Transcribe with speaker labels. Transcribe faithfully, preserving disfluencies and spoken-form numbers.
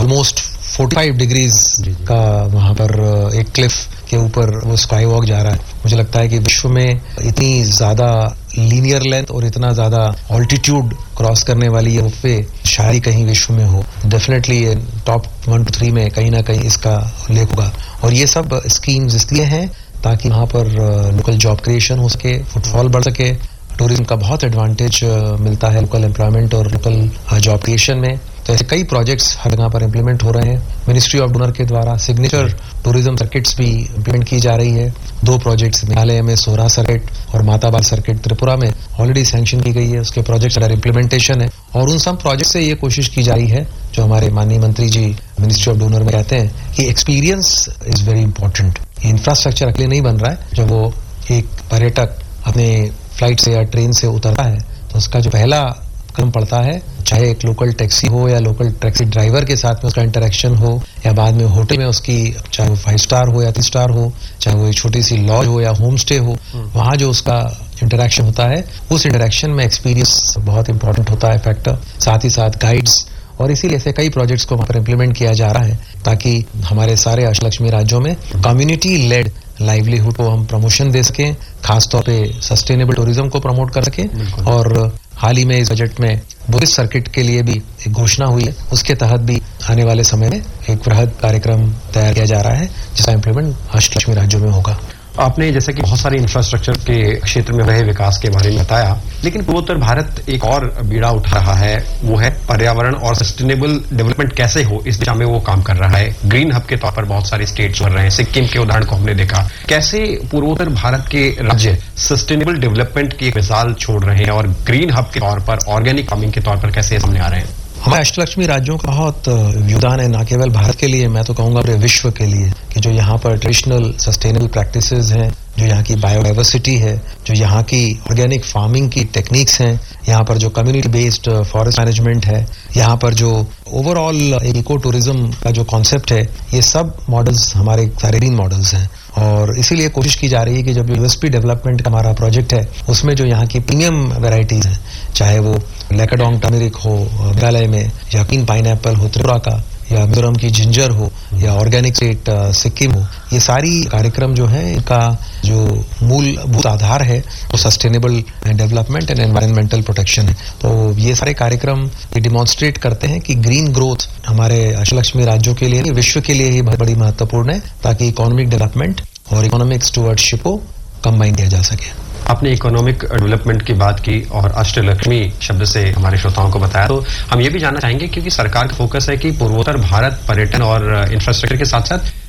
Speaker 1: Almost पैंतालीस degrees का वहाँ पर एक क्लिफ के ऊपर वो स्काई वॉक जा रहा है। मुझे लगता है कि विश्व में इतनी ज्यादा लीनियर लेंथ और इतना ज्यादा ऑल्टीट्यूड क्रॉस करने वाली ये रोपवे शायद ही कहीं विश्व में हो। Definitely top one two three में कहीं ना कहीं इसका उल्लेख होगा। और ये सब स्कीम्स इसलिए हैं ताकि वहाँ पर लोकल जॉब क्रिएशन हो सके, फुटफॉल बढ़ सके, टूरिज्म का बहुत एडवांटेज मिलता है लोकल एम्प्लॉयमेंट और लोकल जॉब क्रिएशन में। तो ऐसे कई प्रोजेक्ट्स हर जगह पर इम्प्लीमेंट हो रहे हैं। मिनिस्ट्री ऑफ डोनर के द्वारा सिग्नेचर टूरिज्म सर्किट्स भी इम्प्लीमेंट की जा रही है। दो प्रोजेक्ट्स मेघालय में सोरा सर्किट और माताबाल सर्किट त्रिपुरा में ऑलरेडी सैंक्शन की गई है, उसके प्रोजेक्ट्स अंडर इम्प्लीमेंटेशन है। और उन सब प्रोजेक्ट से ये कोशिश की जा रही है, जो हमारे माननीय मंत्री जी मिनिस्ट्री ऑफ डोनर में कहते हैं कि experience is very important. Infrastructure अकेले नहीं बन रहा है। जब वो एक पर्यटक अपने फ्लाइट से या ट्रेन से उतरता है तो उसका जो पहला कदम पड़ता है, चाहे एक लोकल टैक्सी हो या लोकल टैक्सी ड्राइवर के साथ में उसका इंटरेक्शन हो, या बाद में होटल में उसकी, चाहे वो फाइव स्टार हो या थ्री स्टार हो, चाहे वो एक छोटी सी लॉज हो या होम स्टे हो, वहाँ जो उसका इंटरेक्शन होता है, उस इंटरेक्शन में एक्सपीरियंस बहुत इंपॉर्टेंट होता है फैक्टर। साथ ही साथ गाइड्स, और इसीलिए ऐसे कई प्रोजेक्ट्स को वहाँ पर इम्प्लीमेंट किया जा रहा है ताकि हमारे सारे अष्टलक्ष्मी राज्यों में कम्युनिटी लेड लाइवलीहुड को हम प्रमोशन दे सकें, खासतौर पे सस्टेनेबल टूरिज्म को प्रमोट कर सकें। और हाल ही में इस बजट में बुद्धिस्ट सर्किट के लिए भी एक घोषणा हुई है, उसके तहत भी आने वाले समय में एक वृहद कार्यक्रम तैयार किया जा रहा है जिसका इम्प्लीमेंट अष्टलक्ष्मी राज्यों में होगा।
Speaker 2: आपने जैसे कि बहुत सारे इंफ्रास्ट्रक्चर के क्षेत्र में रहे विकास के बारे में बताया, लेकिन पूर्वोत्तर भारत एक और बीड़ा उठा रहा है, वो है पर्यावरण और सस्टेनेबल डेवलपमेंट कैसे हो, इस दिशा में वो काम कर रहा है। ग्रीन हब के तौर पर बहुत सारे स्टेट्स बढ़ रहे हैं, सिक्किम के उदाहरण को हमने देखा। कैसे पूर्वोत्तर भारत के राज्य सस्टेनेबल डेवलपमेंट की एक मिसाल छोड़ रहे हैं और ग्रीन हब के तौर पर, ऑर्गेनिक फार्मिंग के तौर पर कैसे सामने आ रहे हैं?
Speaker 1: हमारे अष्टलक्ष्मी राज्यों का बहुत योगदान है, न केवल भारत के लिए, मैं तो कहूंगा पूरे विश्व के लिए, कि जो यहाँ पर ट्रेडिशनल सस्टेनेबल प्रैक्टिसेस हैं, जो यहाँ की बायोडाइवर्सिटी है, जो यहाँ की ऑर्गेनिक फार्मिंग की टेक्निक्स हैं, यहाँ पर जो कम्युनिटी बेस्ड फॉरेस्ट मैनेजमेंट है, यहाँ पर जो ओवरऑल इको टूरिज्म का जो कॉन्सेप्ट है, ये सब मॉडल्स हमारे सारे ग्रीन मॉडल्स हैं। और इसीलिए कोशिश की जा रही है कि जब यूएसपी डेवलपमेंट का हमारा प्रोजेक्ट है, उसमें जो यहाँ की प्रीमियम वेराइटीज हैं, चाहे वो लेकाडोंग टर्मरिक हो मेघालय में, या किन पाइनएप्पल हो त्रिपुरा का, या मिजोरम की जिंजर हो, या ऑर्गेनिक स्टेट सिक्किम हो, ये सारी कार्यक्रम जो है, इनका जो मूलभूत आधार है वो sustainable development and environmental protection है। तो ये सारे कार्यक्रम ये डिमॉन्स्ट्रेट करते हैं कि ग्रीन ग्रोथ हमारे अष्टलक्ष्मी राज्यों के लिए, विश्व के लिए ही बहुत बड़ी महत्वपूर्ण है, ताकि इकोनॉमिक डेवलपमेंट और इकोनॉमिक स्टुवर्डशिप को कंबाइन किया जा सके।
Speaker 2: आपने इकोनॉमिक डेवलपमेंट की बात की और अष्टलक्ष्मी शब्द से हमारे श्रोताओं को बताया, तो हम ये भी जानना चाहेंगे, क्योंकि सरकार का फोकस है कि पूर्वोत्तर भारत पर्यटन और इंफ्रास्ट्रक्चर के साथ साथ